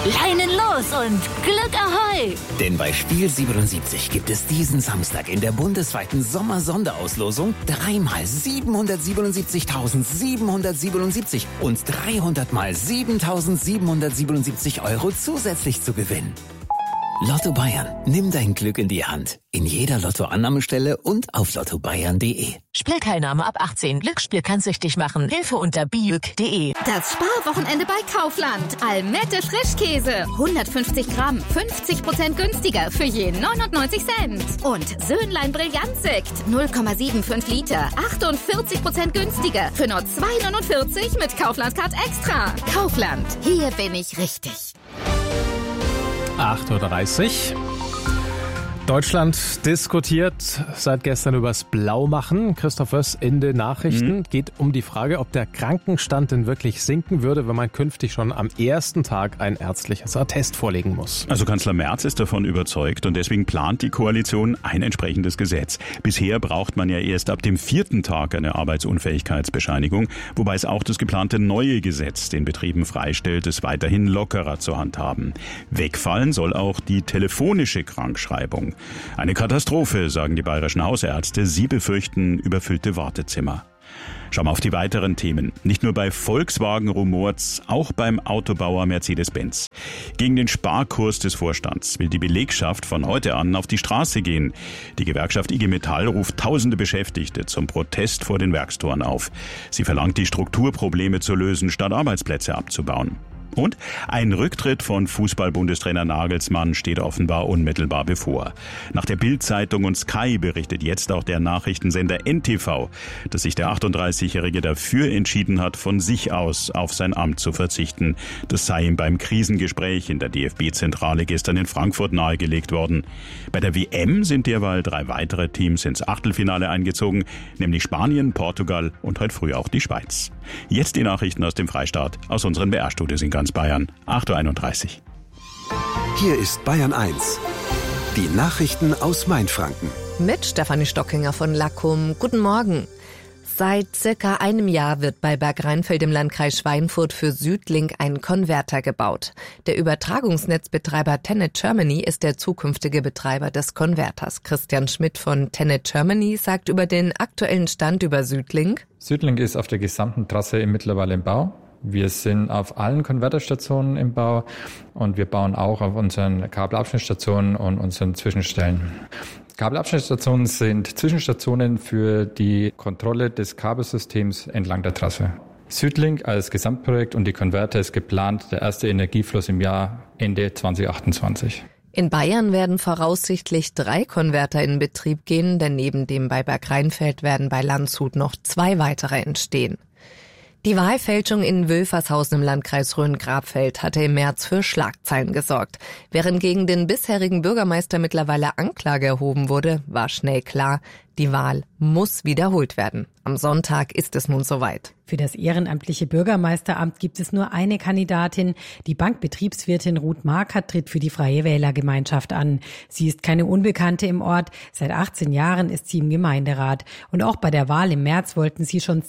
Leinen los und Glück Ahoi! Denn bei Spiel 77 gibt es diesen Samstag in der bundesweiten Sommersonderauslosung 3 mal 777.777 und 300 mal 7.777 € zusätzlich zu gewinnen. Lotto Bayern. Nimm dein Glück in die Hand. In jeder Lottoannahmestelle und auf lottobayern.de. Spielteilnahme ab 18. Glücksspiel kann süchtig machen. Hilfe unter biüg.de. Das Sparwochenende bei Kaufland. Almette Frischkäse. 150 Gramm. 50% günstiger für je 99 Cent. Und Söhnlein Brillantsekt. 0,75 Liter. 48% günstiger für nur 2,49 mit Kaufland-Card Extra. Kaufland. Hier bin ich richtig. 8:30 Uhr. Deutschland diskutiert seit gestern übers Blaumachen. Christoph Wöss in den Nachrichten. Geht um die Frage, ob der Krankenstand denn wirklich sinken würde, wenn man künftig schon am ersten Tag ein ärztliches Attest vorlegen muss. Also Kanzler Merz ist davon überzeugt und deswegen plant die Koalition ein entsprechendes Gesetz. Bisher braucht man ja erst ab dem 4. Tag eine Arbeitsunfähigkeitsbescheinigung, wobei es auch das geplante neue Gesetz den Betrieben freistellt, es weiterhin lockerer zu handhaben. Wegfallen soll auch die telefonische Krankschreibung. Eine Katastrophe, sagen die bayerischen Hausärzte. Sie befürchten überfüllte Wartezimmer. Schauen wir auf die weiteren Themen. Nicht nur bei Volkswagen rumort's, auch beim Autobauer Mercedes-Benz. Gegen den Sparkurs des Vorstands will die Belegschaft von heute an auf die Straße gehen. Die Gewerkschaft IG Metall ruft tausende Beschäftigte zum Protest vor den Werkstoren auf. Sie verlangt, die Strukturprobleme zu lösen, statt Arbeitsplätze abzubauen. Und ein Rücktritt von Fußball-Bundestrainer Nagelsmann steht offenbar unmittelbar bevor. Nach der Bild-Zeitung und Sky berichtet jetzt auch der Nachrichtensender NTV, dass sich der 38-Jährige dafür entschieden hat, von sich aus auf sein Amt zu verzichten. Das sei ihm beim Krisengespräch in der DFB-Zentrale gestern in Frankfurt nahegelegt worden. Bei der WM sind derweil 3 weitere Teams ins Achtelfinale eingezogen, nämlich Spanien, Portugal und heute früh auch die Schweiz. Jetzt die Nachrichten aus dem Freistaat, aus unseren BR-Studios in ganz Bayern, 8:31 Uhr. Hier ist Bayern 1. Die Nachrichten aus Mainfranken. Mit Stefanie Stockinger von Lackum. Guten Morgen. Seit circa einem Jahr wird bei Bergrheinfeld im Landkreis Schweinfurt für Südlink ein Konverter gebaut. Der Übertragungsnetzbetreiber Tenet Germany ist der zukünftige Betreiber des Konverters. Christian Schmidt von Tenet Germany sagt über den aktuellen Stand über Südlink. Südlink ist auf der gesamten Trasse mittlerweile im Bau. Wir sind auf allen Konverterstationen im Bau und wir bauen auch auf unseren Kabelabschnittstationen und unseren Zwischenstellen. Kabelabschnittstationen sind Zwischenstationen für die Kontrolle des Kabelsystems entlang der Trasse. Südlink als Gesamtprojekt und die Konverter ist geplant, der erste Energiefluss im Jahr Ende 2028. In Bayern werden voraussichtlich 3 Konverter in Betrieb gehen, denn neben dem bei Bergrheinfeld werden bei Landshut noch 2 weitere entstehen. Die Wahlfälschung in Wülfershausen im Landkreis Rhön-Grabfeld hatte im März für Schlagzeilen gesorgt. Während gegen den bisherigen Bürgermeister mittlerweile Anklage erhoben wurde, war schnell klar, die Wahl muss wiederholt werden. Am Sonntag ist es nun soweit. Für das ehrenamtliche Bürgermeisteramt gibt es nur eine Kandidatin. Die Bankbetriebswirtin Ruth Markert tritt für die Freie Wählergemeinschaft an. Sie ist keine Unbekannte im Ort. Seit 18 Jahren ist sie im Gemeinderat. Und auch bei der Wahl im März wollten sie schon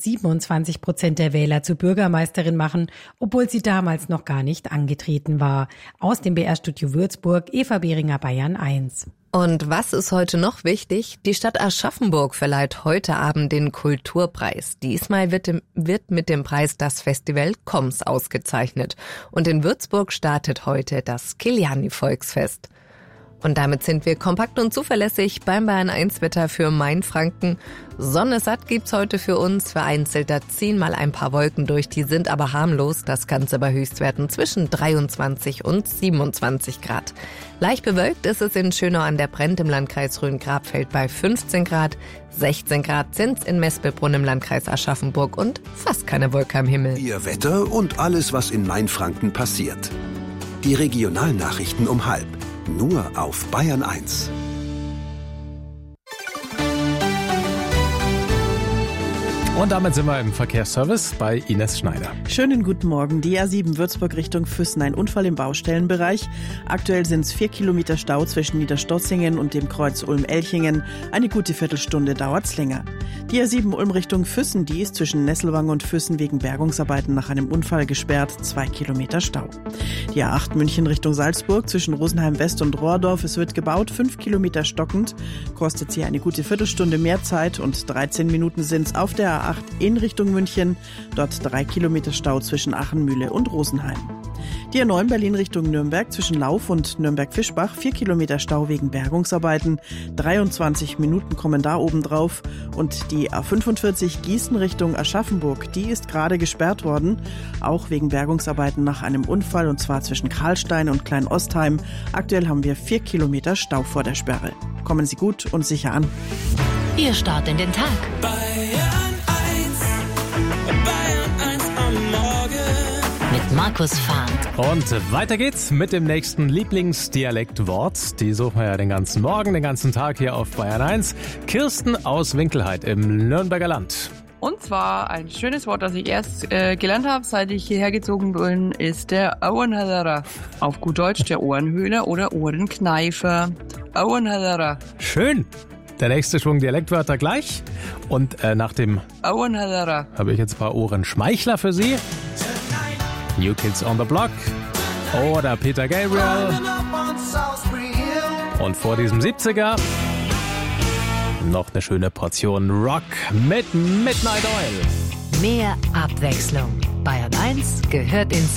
27% der Wähler zur Bürgermeisterin machen, obwohl sie damals noch gar nicht angetreten war. Aus dem BR-Studio Würzburg, Eva Behringer, Bayern 1. Und was ist heute noch wichtig? Die Stadt Aschaffenburg verleiht heute Abend den Kulturpreis. Diesmal wird mit dem Preis das Festival Koms ausgezeichnet. Und in Würzburg startet heute das Kiliani-Volksfest. Und damit sind wir kompakt und zuverlässig beim Bayern 1 Wetter für Mainfranken. Sonne satt gibt's heute für uns. Vereinzelt da ziehen mal ein paar Wolken durch, die sind aber harmlos. Das Ganze bei Höchstwerten zwischen 23 und 27 Grad. Leicht bewölkt ist es in Schönau an der Brennt im Landkreis Rhön-Grabfeld bei 15 Grad. 16 Grad sind's in Mespelbrunn im Landkreis Aschaffenburg und fast keine Wolke am Himmel. Ihr Wetter und alles, was in Mainfranken passiert. Die Regionalnachrichten um 12:30. Nur auf Bayern 1. Und damit sind wir im Verkehrsservice bei Ines Schneider. Schönen guten Morgen. Die A7 Würzburg Richtung Füssen. Ein Unfall im Baustellenbereich. Aktuell sind es 4 Kilometer Stau zwischen Niederstotzingen und dem Kreuz Ulm-Elchingen. Eine gute Viertelstunde dauert's länger. Die A7 Ulm Richtung Füssen, die ist zwischen Nesselwang und Füssen wegen Bergungsarbeiten nach einem Unfall gesperrt. 2 Kilometer Stau. Die A8 München Richtung Salzburg zwischen Rosenheim West und Rohrdorf. Es wird gebaut, 5 Kilometer stockend. Kostet sie eine gute Viertelstunde mehr Zeit und 13 Minuten sind's auf der A8 in Richtung München. Dort 3 Kilometer Stau zwischen Achenmühle und Rosenheim. Die A9 Berlin Richtung Nürnberg zwischen Lauf und Nürnberg-Fischbach. 4 Kilometer Stau wegen Bergungsarbeiten. 23 Minuten kommen da oben drauf. Und die A45 Gießen Richtung Aschaffenburg, die ist gerade gesperrt worden. Auch wegen Bergungsarbeiten nach einem Unfall, und zwar zwischen Karlstein und Kleinostheim. Aktuell haben wir 4 Kilometer Stau vor der Sperre. Kommen Sie gut und sicher an. Ihr Start in den Tag. Mit Markus Fahnd. Und weiter geht's mit dem nächsten Lieblingsdialektwort. Die suchen wir ja den ganzen Morgen, den ganzen Tag hier auf Bayern 1. Kirsten aus Winkelheit im Nürnberger Land. Und zwar ein schönes Wort, das ich erst gelernt habe, seit ich hierher gezogen bin, ist der Ohrenhallerer. Auf gut Deutsch der Ohrenhöhler oder Ohrenkneifer. Ohrenhallerer. Schön. Der nächste Schwung Dialektwörter gleich. Und nach dem Ohrenhallerer habe ich jetzt ein paar Ohrenschmeichler für Sie. New Kids on the Block oder Peter Gabriel. Und vor diesem 70er noch eine schöne Portion Rock mit Midnight Oil. Mehr Abwechslung. Bayern 1 gehört ins